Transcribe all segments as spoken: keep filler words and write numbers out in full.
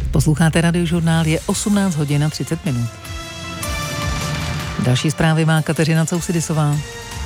Posloucháte Radiožurnál, je osmnáct hodin a třicet minut. Další zprávy má Kateřina Cousidisová.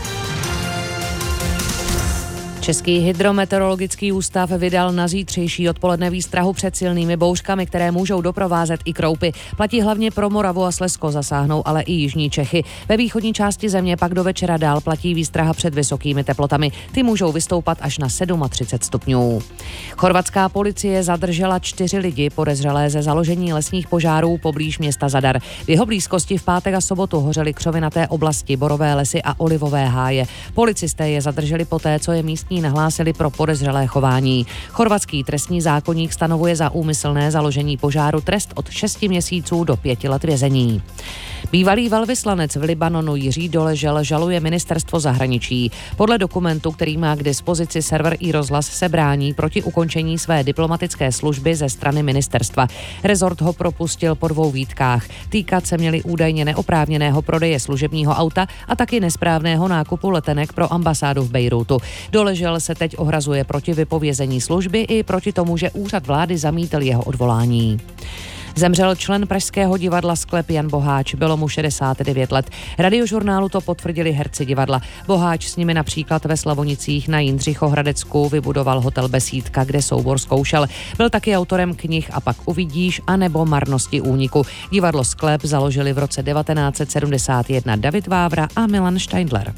Český hydrometeorologický ústav vydal na zítřejší odpoledne výstrahu před silnými bouřkami, které můžou doprovázet i kroupy. Platí hlavně pro Moravu a Slezsko, zasáhnou ale i jižní Čechy. Ve východní části země pak do večera dál platí výstraha před vysokými teplotami. Ty můžou vystoupat až na třicet sedm stupňů. Chorvatská policie zadržela čtyři lidi podezřelé ze založení lesních požárů poblíž města Zadar. V jeho blízkosti v pátek a sobotu hořely křovinaté oblasti, borové lesy a olivové háje. Policisté je zadrželi poté, co je místní nahlásili pro podezřelé chování. Chorvatský trestní zákoník stanovuje za úmyslné založení požáru trest od šesti měsíců do pěti let vězení. Bývalý velvyslanec v Libanonu Jiří Doležel žaluje ministerstvo zahraničí. Podle dokumentu, který má k dispozici server iRozhlas, se brání proti ukončení své diplomatické služby ze strany ministerstva. Rezort ho propustil po dvou výtkách. Týkat se měli údajně neoprávněného prodeje služebního auta a taky nesprávného nákupu letenek pro ambasádu v Bejrútu. Doležel se teď ohrazuje proti vypovězení služby i proti tomu, že úřad vlády zamítl jeho odvolání. Zemřel člen pražského divadla Sklep Jan Boháč, bylo mu šedesát devět let. Radiožurnálu to potvrdili herci divadla. Boháč s nimi například ve Slavonicích na Jindřichohradecku vybudoval hotel Besídka, kde soubor zkoušel. Byl taky autorem knih A pak uvidíš a nebo Marnosti úniku. Divadlo Sklep založili v roce devatenáct set sedmdesát jedna David Vávra a Milan Steindler.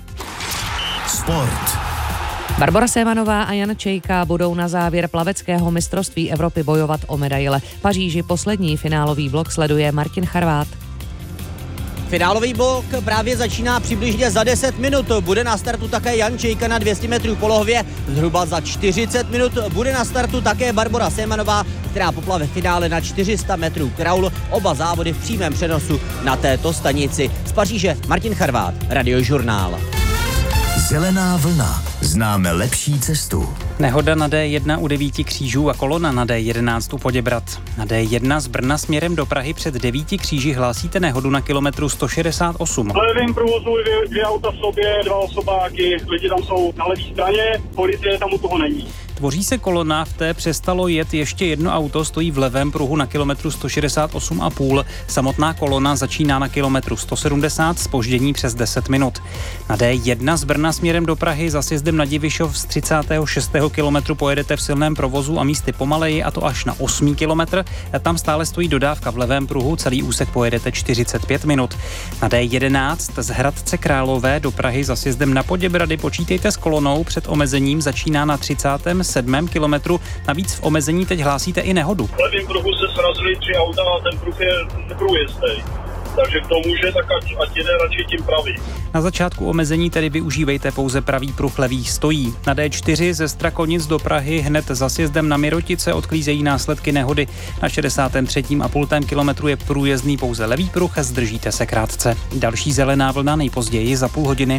Sport. Barbora Sémanová a Jan Čejka budou na závěr plaveckého mistrovství Evropy bojovat o medaile. V Paříži poslední finálový blok sleduje Martin Charvát. Finálový blok právě začíná přibližně za deset minut. Bude na startu také Jan Čejka na dvě stě metrů polohově. Zhruba za čtyřicet minut bude na startu také Barbora Sémanová, která poplave v finále na čtyři sta metrů kraul. Oba závody v přímém přenosu na této stanici. Z Paříže Martin Charvát, Radiožurnál. Zelená vlna. Známe lepší cestu. Nehoda na D jedna u devíti křížů a kolona na D jedenáct u Poděbrad. Na D jedna z Brna směrem do Prahy před devíti kříži hlásíte nehodu na kilometru sto šedesát osm. V levém provozu dvě, dvě auta v sobě, dva osobáky, lidi tam jsou na levé straně, policie tam u toho není. Tvoří se kolona, v té přestalo jet ještě jedno auto, stojí v levém pruhu na kilometru sto šedesát osm a půl. Samotná kolona začíná na kilometru sto sedmdesát, zpoždění přes deset minut. Na D jedna z Brna směrem do Prahy za sjezdem na Divišov z třicátého šestého kilometru pojedete v silném provozu a místy pomaleji, a to až na osmý kilometr. Tam stále stojí dodávka v levém pruhu, celý úsek pojedete čtyřicet pět minut. Na D jedenáct z Hradce Králové do Prahy za sjezdem na Poděbrady počítejte s kolonou, před omezením začíná na třicátém sedmém kilometru. Navíc v omezení teď hlásíte i nehodu. V levém pruhu se srazily tři auta a ten pruh je neprůjezdný. Takže kdo může, tak ať, ať jde radši tím pravý. Na začátku omezení tedy využívejte pouze pravý pruh, levý stojí. Na D čtyři ze Strakonic do Prahy hned za sjezdem na Mirotice odklízejí následky nehody. Na šedesátém třetím a půl kilometru je průjezdný pouze levý pruh, zdržíte se krátce. Další zelená vlna nejpozději za půl hodiny.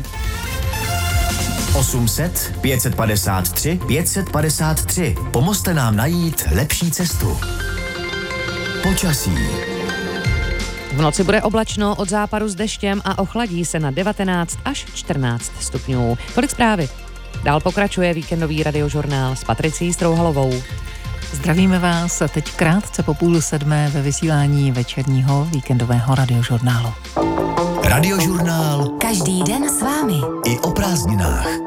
osm set, pět set padesát tři, pět set padesát tři. Pomozte nám najít lepší cestu. Počasí. V noci bude oblačno, od západu s deštěm a ochladí se na devatenáct až čtrnáct stupňů. Tolik zprávy. Dál pokračuje víkendový Radiožurnál s Patricí Strouhalovou. Zdravíme vás a teď krátce po půl sedmé ve vysílání večerního víkendového Radiožurnálu. Radiožurnál. Každý den s vámi. I o prázdninách.